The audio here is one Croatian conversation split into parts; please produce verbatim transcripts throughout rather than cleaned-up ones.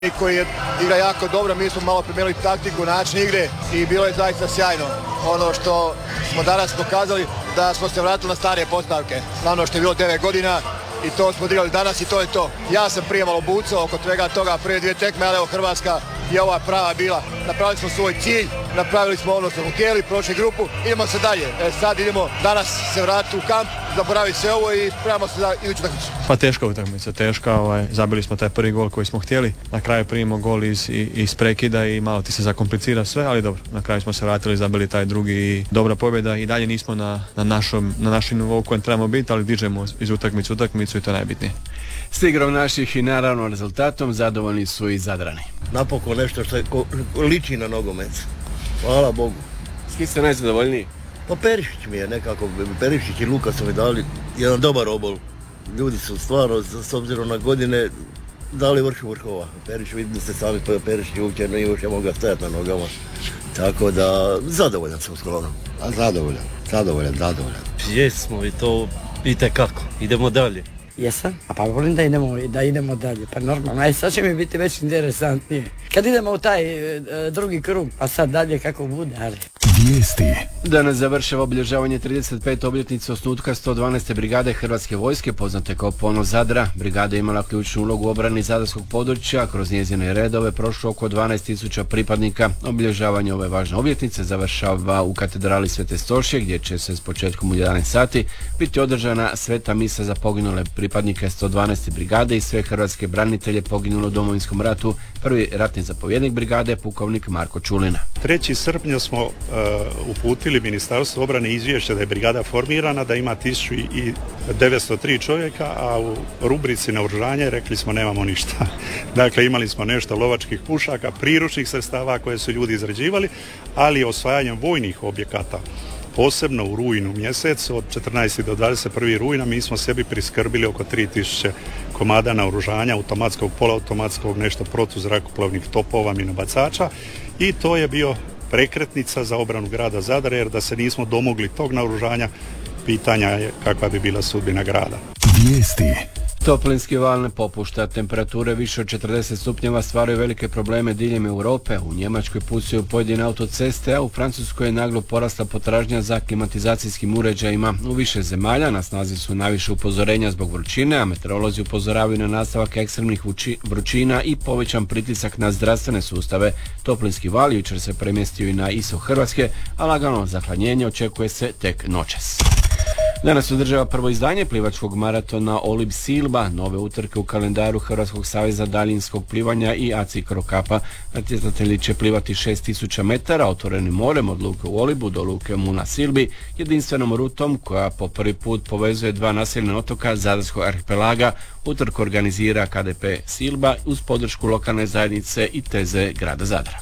koji je igra jako dobro, mi smo malo promijenili taktiku, način igre i bilo je zaista sjajno. Ono što smo danas pokazali da smo se vratili na stare postavke, na ono što je bilo devet godina i to smo odigrali danas i to je to. Ja sam prije malo bucao oko svega toga prije dvije tekme, ali evo Hrvatska je ova prava bila. Napravili smo svoj cilj, napravili smo ono što smo htjeli, prošli grupu, idemo se dalje. E, sad idemo danas se vratiti u kamp, zaboraviti sve ovo i spremamo se za iduću utakmicu. Pa teška utakmica, teška, ovaj, zabili smo taj prvi gol koji smo htjeli, na kraju primimo gol iz, iz prekida i malo ti se zakomplicira sve, ali dobro, na kraju smo se vratili, zabili taj drugi i dobra pobjeda i dalje nismo na, na, našom, na našem nivou kojem trebamo biti, ali dižemo iz utakmicu utakmicu i to je najbitnije. S igrom naših i naravno rezultatom zadovoljni su i Zadrani. Napokon nešto što je ko, liči na nogomet. Hvala Bogu. S kim ste najzadovoljniji? Pa Perišić mi je nekako, Perišić i Luka su mi dali jedan dobar obol. Ljudi su stvarno, s obzirom na godine, dali vrh vrhova. Perišić, vidite ste sami, Perišić uopće ne još mogao stajati na nogama. Tako da, zadovoljan sam skoro. A zadovoljan, zadovoljan, zadovoljan. Jesmo i to itekako. Idemo dalje. Jesam, a pa volim da idemo, da idemo dalje, pa normalno, aj sad će mi biti već interesantnije. Kad idemo u taj e, drugi krug, a sad dalje kako bude, ali... Vijesti. Danas završava obilježavanje trideset pete obljetnice osnutka sto dvanaeste brigade Hrvatske vojske, poznate kao Ponos Zadra. Brigada je imala ključnu ulogu u obrani zadarskog područja, kroz njezine redove prošlo oko dvanaest tisuća pripadnika. Obilježavanje ove važne obljetnice završava u katedrali Svete Stošije, gdje će se s početkom u jedanaest sati biti održana sveta misa za poginule pripadnike sto dvanaeste brigade i sve hrvatske branitelje poginule u Domovinskom ratu. Prvi ratni zapovjednik brigade, pukovnik Marko Čulina. trećeg srpnja smo uh, uputili Ministarstvo obrane izvješće da je brigada formirana, da ima tisuću devetsto tri čovjeka, a u rubrici naoružanje rekli smo nemamo ništa. Dakle, imali smo nešto lovačkih pušaka, priručnih sredstava koje su ljudi izrađivali, ali osvajanjem vojnih objekata, posebno u rujnu mjesecu, od četrnaestog do dvadeset prvog rujna, mi smo sebi priskrbili oko tri tisuće komada naoružanja, automatskog, poluautomatskog, nešto protuzrakoplovnih topova, minobacača, i to je bio prekretnica za obranu grada Zadra, jer da se nismo domogli tog naoružanja, pitanja je kakva bi bila sudbina grada. Vijesti. Toplinski val ne popušta, temperature više od četrdeset stupnjeva stvaraju velike probleme diljem Europe. U Njemačkoj pucaju pojedine autoceste, a u Francuskoj je naglo porasla potražnja za klimatizacijskim uređajima. U više zemalja na snazi su najviše upozorenja zbog vrućine, a meteorolozi upozoravaju na nastavak ekstremnih vrućina i povećan pritisak na zdravstvene sustave. Toplinski val jučer se premjestio i na istok Hrvatske, a lagano zahladnjenje očekuje se tek noćas. Danas održava prvo izdanje plivačkog maratona Olib Silba, nove utrke u kalendaru Hrvatskog saveza daljinskog plivanja i A C I Crocapa. Natjecatelji će plivati šest tisuća metara otvorenim morem od luke u Olibu do luke Muna Silbi, jedinstvenom rutom koja po prvi put povezuje dva naseljena otoka Zadarskog arhipelaga. Utrku organizira K D P Silba uz podršku lokalne zajednice i teze grada Zadra.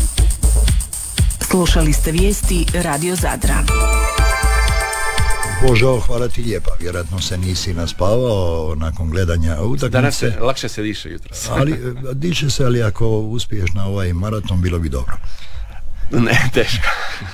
Slušali ste vijesti Radio Zadra. Božo, hvala ti lijepa, vjerojatno se nisi naspavao nakon gledanja utakmice. Danas se, lakše se diše jutros. Ali, diše se, ali ako uspiješ na ovaj maraton, bilo bi dobro. Ne, teško.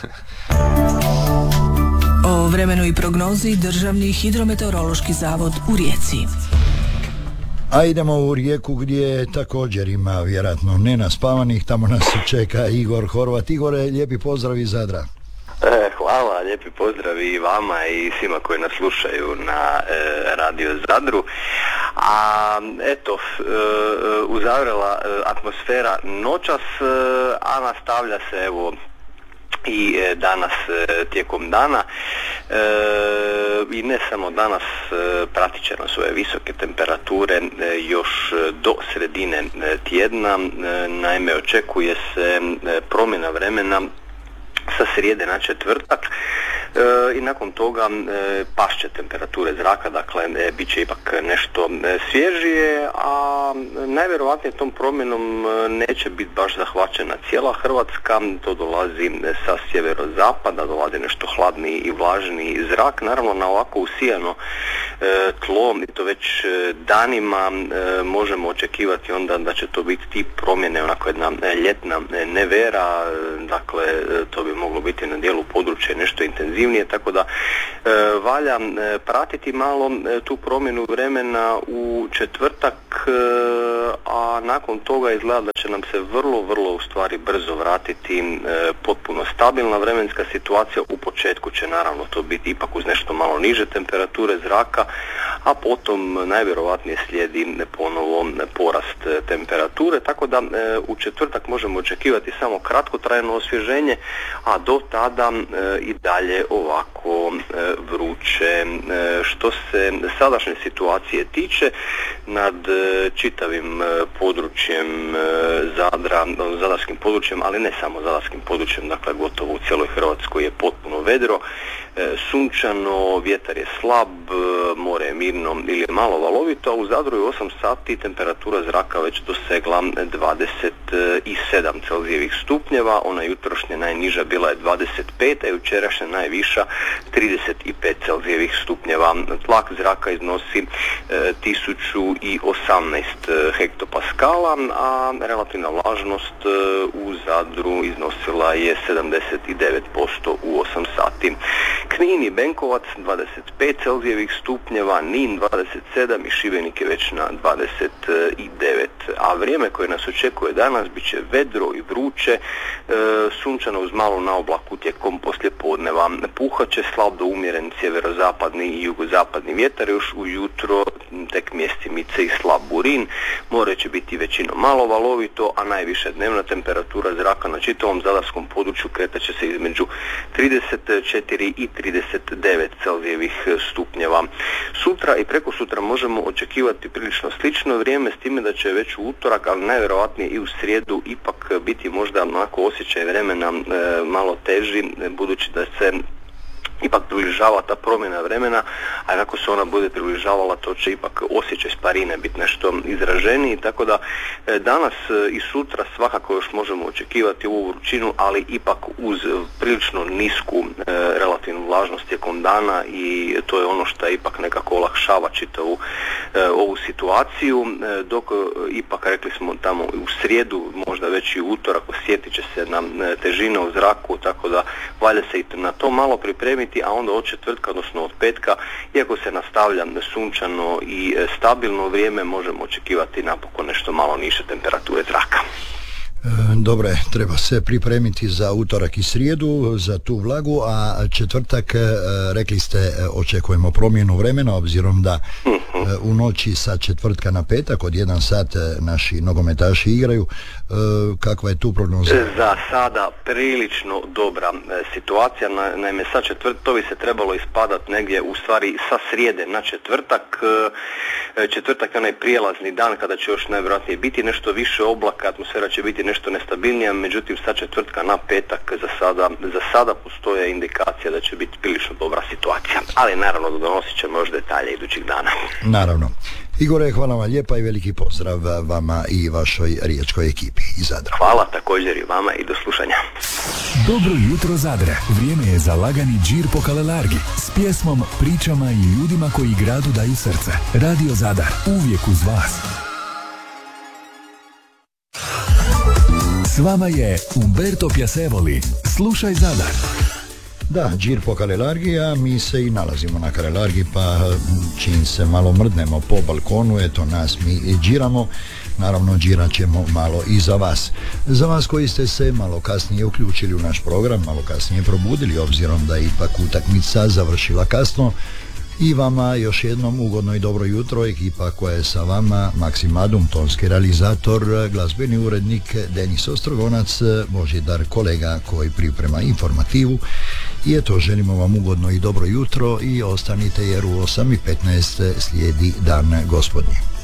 O vremenu i prognozi Državni hidrometeorološki zavod u Rijeci. A idemo u Rijeku gdje također ima vjerojatno nenaspavanih, tamo nas čeka Igor Horvat. Igore, lijepi pozdrav iz Zadra. E, hvala, lijepi pozdrav i vama i svima koji nas slušaju na e, Radio Zadru. A eto, e, uzavrela e, atmosfera noćas, e, a nastavlja se evo i e, danas e, tijekom dana. E, i ne samo danas, e, pratit će nas ove visoke temperature e, još do sredine e, tjedna. E, naime, očekuje se e, promjena vremena sa srijede na četvrtak e, i nakon toga e, pašće temperature zraka, dakle e, bit će ipak nešto e, svježije, a najvjerojatnije tom promjenom e, neće biti baš zahvaćena cijela Hrvatska. To dolazi e, sa sjeverozapada, dolazi nešto hladniji i vlažniji zrak, naravno na ovako usijano e, tlo, i to već e, danima e, možemo očekivati onda da će to biti tip promjene, onako jedna e, ljetna e, nevera, e, dakle e, to bi moglo biti na dijelu područja nešto intenzivnije, tako da e, valja e, pratiti malo e, tu promjenu vremena u četvrtak, e, a nakon toga izgleda da će nam se vrlo, vrlo u stvari brzo vratiti e, potpuno stabilna vremenska situacija. U početku će naravno to biti ipak uz nešto malo niže temperature zraka, a potom najvjerojatnije slijedi ponovo porast temperature, tako da e, u četvrtak možemo očekivati samo kratkotrajno osvježenje, a do tada e, i dalje ovako e, vruće. E, što se sadašnje situacije tiče, nad e, čitavim e, područjem e, Zadra, zadarskim područjem, ali ne samo zadarskim područjem, dakle gotovo u cijeloj Hrvatskoj je potpuno vedro, e, sunčano, vjetar je slab, e, more je mirno ili malo valovito, a u Zadru je osam sati temperatura zraka već dosegla dvadeset sedam Celzijevih stupnjeva, ona jutrošnja najniža bila je dvadeset pet, a jučerašnja najviša trideset pet Celzijevih stupnjeva. Tlak zraka iznosi e, tisuću osamnaest hektopaskala, a relativna vlažnost e, u Zadru iznosila je sedamdeset devet posto u osam sati. Knin i Benkovac dvadeset pet Celzijevih stupnjeva, Nin dvadeset sedam i Šibenik je već na dvadeset devet. A vrijeme koje nas očekuje danas bit će vedro i vruće, e, sunčano uz malo naoblaku tijekom poslijepodneva. Puhat će slab do umjeren sjeverozapadni i jugozapadni vjetar, još ujutro tek mjestimice i slab burin. More će biti većinom malo valovito, a najviša dnevna temperatura zraka na čitavom zadarskom području kretat će se između trideset četiri i trideset devet Celzijevih stupnjeva. Sutra i preko sutra možemo očekivati prilično slično vrijeme, s time da će već u utorak, ali najvjerojatnije i u srijedu, ipak biti možda onako osjećaj vremena e, malo teži, budući da se ipak približava ta promjena vremena, a kako se ona bude približavala, to će ipak osjećaj sparine biti nešto izraženiji, tako da e, danas e, i sutra svakako još možemo očekivati ovu vrućinu, ali ipak uz prilično nisku e, relativnu vlažnost tijekom dana, i to je ono što ipak nekako olakšava čitavu e, ovu situaciju, e, dok e, ipak rekli smo tamo u srijedu, možda već i u utorak, osjetit će se na e, težina u zraku, tako da valja se i na to malo pripremiti, a onda od četvrtka, odnosno od petka, iako se nastavlja sunčano i stabilno vrijeme, možemo očekivati napokon nešto malo niže temperature zraka. Dobro je, treba se pripremiti za utorak i srijedu, za tu vlagu, a četvrtak, rekli ste, očekujemo promjenu vremena, obzirom da u noći sa četvrtka na petak od jedan sat naši nogometaši igraju. Kakva je tu prognoza? Za sada prilično dobra situacija, naime sa četvrt, to bi se trebalo ispadati negdje u stvari sa srijede na četvrtak. Četvrtak je onaj prijelazni dan kada će još najvjerojatnije biti nešto više oblaka, atmosfera će biti nešto nestabilnija, međutim sa četvrtka na petak za sada, za sada postoje indikacija da će biti prilično dobra situacija, ali naravno da donosit ćemo još detalje idućih dana. Naravno. Igore, hvala vam lijepa i veliki pozdrav vama i vašoj riječkoj ekipi iz Zadra. Hvala također i vama i do slušanja. Dobro jutro Zadre, vrijeme je za lagani džir po Kalelargi s pjesmom, pričama i ljudima koji gradu daju srce. Radio Zadar, uvijek uz vas. S vama je Umberto Piacevoli. Slušaj Zadar. Da, džir po Kalelargi, a mi se i nalazimo na Kalelargi, pa čim se malo mrdnemo po balkonu, eto nas mi i džiramo. Naravno, džirat ćemo malo i za vas. Za vas koji ste se malo kasnije uključili u naš program, malo kasnije probudili, obzirom da je ipak utakmica završila kasno. I vama još jednom ugodno i dobro jutro, ekipa koja je sa vama, Maksim Adum, tonski realizator, glazbeni urednik Denis Ostrogonac, Božidar kolega koji priprema informativu. I eto, želimo vam ugodno i dobro jutro i ostanite jer u osam i petnaest slijedi Dan Gospodnji.